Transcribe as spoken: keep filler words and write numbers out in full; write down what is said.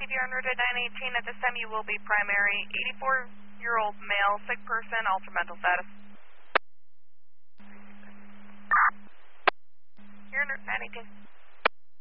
City on route nine eighteen. At this time, you will be primary. eighty-four-year-old male, sick person, altered mental status. Here on route nine eighteen.